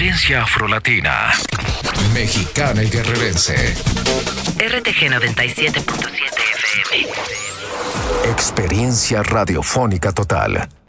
experiencia afrolatina, mexicana y guerrerense. RTG 97.7 FM. Experiencia radiofónica total.